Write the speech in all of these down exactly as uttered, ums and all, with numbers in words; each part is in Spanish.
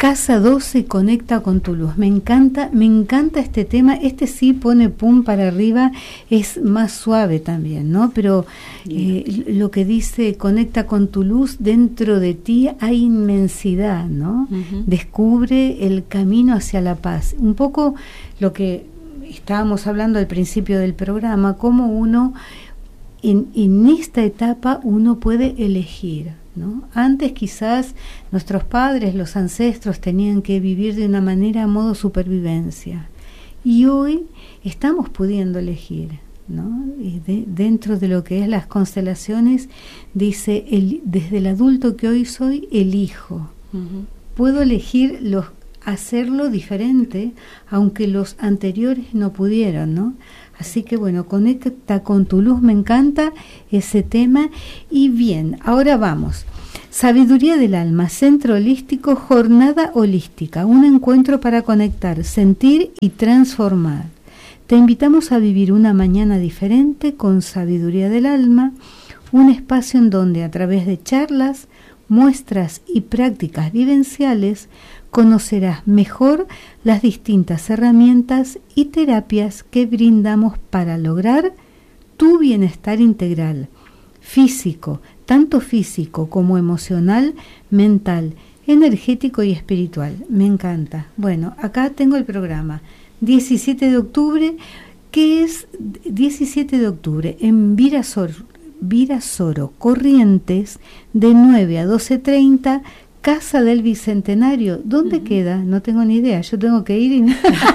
Casa doce, conecta con tu luz. Me encanta, me encanta este tema. Este sí pone pum para arriba, es más suave también, ¿no? Pero eh, lo que dice, conecta con tu luz, dentro de ti hay inmensidad, ¿no? Uh-huh. Descubre el camino hacia la paz. Un poco lo que estábamos hablando al principio del programa, cómo uno, en, en esta etapa, uno puede elegir, ¿no? Antes quizás nuestros padres, los ancestros, tenían que vivir de una manera a modo supervivencia, y hoy estamos pudiendo elegir, ¿no? Y de, dentro de lo que es las constelaciones dice, el, desde el adulto que hoy soy, elijo. Uh-huh. Puedo elegir los, hacerlo diferente, aunque los anteriores no pudieron, ¿no? Así que bueno, conecta con tu luz, me encanta ese tema. Y bien, ahora vamos. Sabiduría del alma, centro holístico, jornada holística, un encuentro para conectar, sentir y transformar. Te invitamos a vivir una mañana diferente con sabiduría del alma, un espacio en donde a través de charlas, muestras y prácticas vivenciales conocerás mejor las distintas herramientas y terapias que brindamos para lograr tu bienestar integral, físico, tanto físico como emocional, mental, energético y espiritual. Me encanta. Bueno, acá tengo el programa. diecisiete de octubre, ¿qué es diecisiete de octubre? En Virasoro, Virasoro, Corrientes, de nueve a doce treinta, Casa del Bicentenario. ¿Dónde uh-huh. queda? No tengo ni idea. Yo tengo que ir y...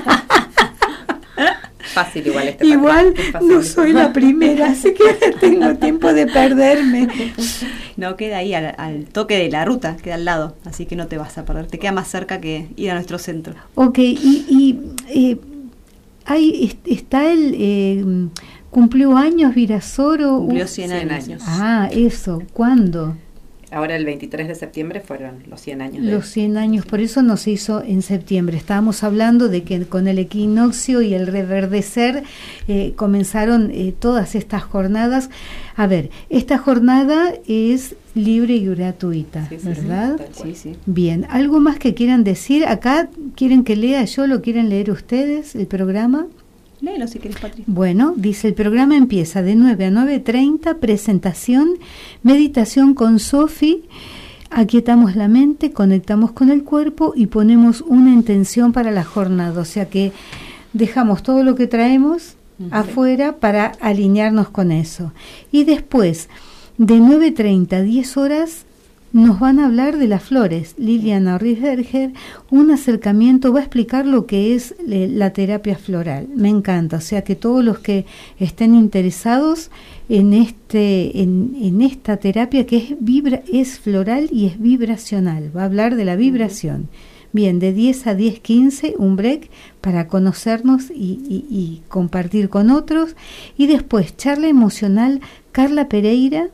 Fácil igual este Igual no soy la primera, así que tengo tiempo de perderme. No, queda ahí al, al toque de la ruta, queda al lado, así que no te vas a perder. Te queda más cerca que ir a nuestro centro. Ok, y, y eh, ahí está el... Eh, ¿cumplió años Virasoro? Cumplió cien años. Ah, eso. ¿Cuándo? Ahora el veintitrés de septiembre fueron los cien años. Los cien años, por eso nos hizo en septiembre. Estábamos hablando de que con el equinoccio y el reverdecer eh, comenzaron eh, todas estas jornadas. A ver, esta jornada es libre y gratuita, sí, sí, ¿verdad? Sí, sí. Bien, ¿algo más que quieran decir? Acá, ¿quieren que lea yo? ¿Lo quieren leer ustedes, el programa? Léelo si querés, Patri. Bueno, dice, el programa empieza de nueve a nueve treinta, presentación, meditación con Sofi, aquietamos la mente, conectamos con el cuerpo y ponemos una intención para la jornada, o sea que dejamos todo lo que traemos uh-huh. afuera para alinearnos con eso. Y después, de nueve treinta a diez horas, nos van a hablar de las flores. Liliana Riesberger, un acercamiento, va a explicar lo que es la terapia floral. Me encanta, o sea que todos los que estén interesados en este en, en esta terapia que es vibra es floral y es vibracional, va a hablar de la vibración. Bien, de diez a diez quince, un break para conocernos y, y, y compartir con otros. Y después, charla emocional, Carla Pereira.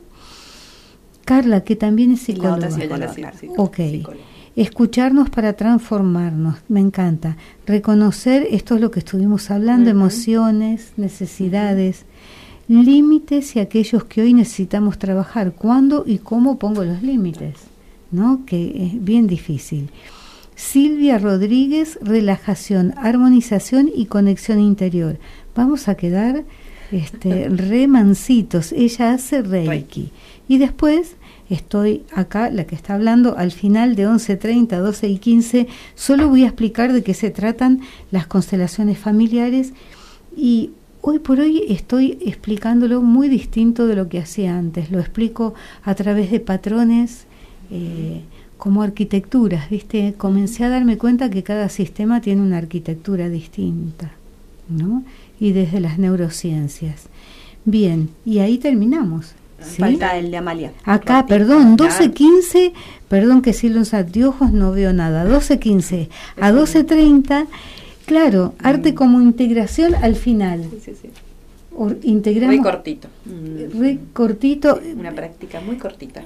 Carla, que también es psicóloga. psicóloga. Sí, sí, ok. Psicóloga. Escucharnos para transformarnos. Me encanta. Reconocer, esto es lo que estuvimos hablando, uh-huh. emociones, necesidades, uh-huh. límites y aquellos que hoy necesitamos trabajar. ¿Cuándo y cómo pongo los límites? ¿No? Que es bien difícil. Silvia Rodríguez, relajación, armonización y conexión interior. Vamos a quedar este, re mansitos. Ella hace Reiki. Reiki. Y después estoy acá, la que está hablando, al final de once treinta, doce y quince, solo voy a explicar de qué se tratan las constelaciones familiares y hoy por hoy estoy explicándolo muy distinto de lo que hacía antes. Lo explico a través de patrones eh, como arquitecturas, ¿viste? Comencé a darme cuenta que cada sistema tiene una arquitectura distinta, ¿no? Y desde las neurociencias. Bien, y ahí terminamos. ¿Sí? Falta el de Amalia. Acá, Martín, perdón, doce quince, perdón que si los anteojos no veo nada, doce quince a doce treinta, claro, mm. arte como integración al final. Sí, sí, sí. O, integramos, muy cortito. Muy cortito. Una práctica muy cortita.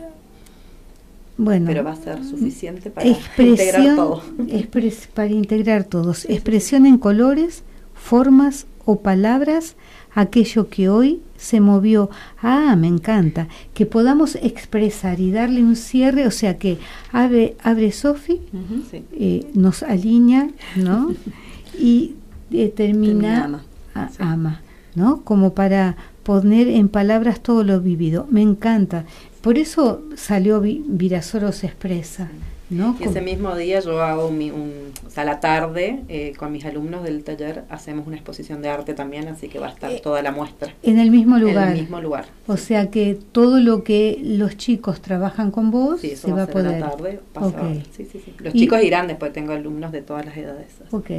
Bueno, pero va a ser suficiente para integrar todo. Expres, para integrar todos. Sí, expresión sí. en colores, formas, o palabras aquello que hoy se movió. Ah, me encanta. Que podamos expresar y darle un cierre, o sea que abre, abre Sofi, Uh-huh, sí. eh, nos alinea, ¿no? Y eh, termina, Termina ama. a- Sí. ama, ¿no? Como para poner en palabras todo lo vivido. Me encanta. Por eso salió Vi- Virasoro se expresa, ¿no? Y ese mismo día yo hago mi, un, o sea, a la tarde, eh, con mis alumnos del taller, hacemos una exposición de arte también, así que va a estar Eh, toda la muestra En el mismo lugar. en el mismo lugar. O sea que todo lo que los chicos trabajan con vos Sí, eso se va va a a ser a poder. la tarde. pasado. Ok. Sí, sí, sí. Los Y- chicos irán, después tengo alumnos de todas las edades. Ok.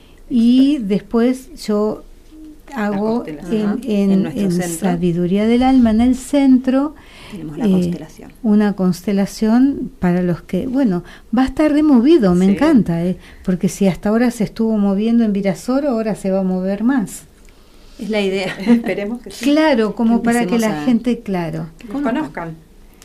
Y después yo hago La en, constelación. en- En nuestro en centro. Sabiduría del Alma, en el centro, Tenemos la eh, constelación. una constelación para los que, bueno, va a estar removido, me Sí. encanta, eh, porque si hasta ahora se estuvo moviendo en Virasoro, ahora se va a mover más. Es la idea. Esperemos que sí. Claro, como Que para que empecemos la a- gente, claro. Que nos conozcan.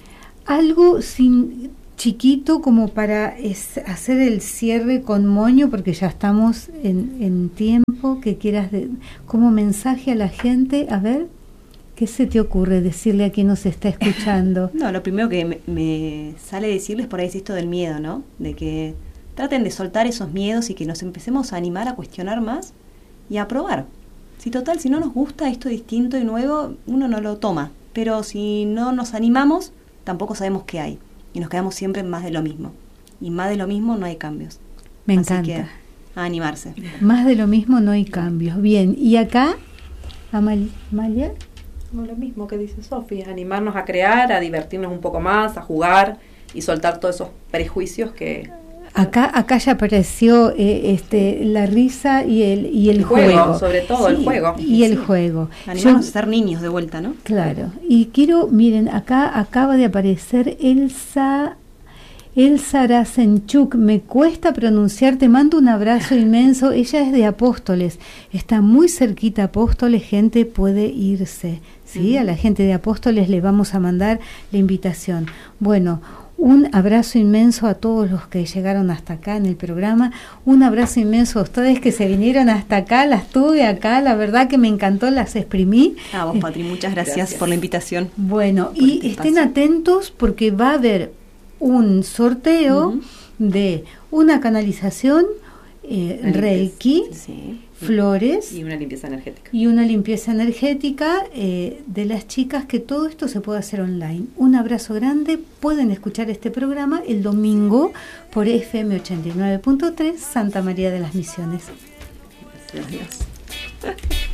Algo sin chiquito como para es- hacer el cierre con moño, porque ya estamos en, en tiempo, que quieras de- como mensaje a la gente, a ver, ¿qué se te ocurre decirle a quien nos está escuchando? No, lo primero que me, me sale decirles por ahí es esto del miedo, ¿no? De que traten de soltar esos miedos y que nos empecemos a animar a cuestionar más y a probar. Si total, si no nos gusta esto distinto y nuevo, uno no lo toma. Pero si no nos animamos, tampoco sabemos qué hay. Y nos quedamos siempre en más de lo mismo. Y más de lo mismo no hay cambios. Me Así encanta. que a animarse. Más de lo mismo no hay cambios. Bien, y acá, Amal- Amalia, Como lo mismo que dice Sofi, animarnos a crear, a divertirnos un poco más, a jugar y soltar todos esos prejuicios que... acá, acá ya apareció eh, este, la risa y el, y el, El juego, juego. sobre todo, el juego. Y el Sí. juego. Animarnos Yo- a ser niños de vuelta, ¿no? Claro, y quiero, miren, acá acaba de aparecer Elsa, Elsa Rasenchuk, me cuesta pronunciar, te mando un abrazo inmenso, ella es de Apóstoles, está muy cerquita Apóstoles, gente puede irse, ¿sí? A la gente de Apóstoles le vamos a mandar la invitación. Bueno, un abrazo inmenso a todos los que llegaron hasta acá en el programa, un abrazo inmenso a ustedes que se vinieron hasta acá, las tuve acá, la verdad que me encantó, las exprimí. A vos, Patri, muchas gracias, Gracias. por la invitación. Bueno, Por y este estén espacio. atentos porque va a haber un sorteo Ujú. de una canalización, eh, Una Reiki, Sí. flores Y una limpieza energética. y una limpieza energética eh, de las chicas, que todo esto se puede hacer online. Un abrazo grande, pueden escuchar este programa el domingo por F M ochenta y nueve punto tres Santa María de las Misiones. Gracias.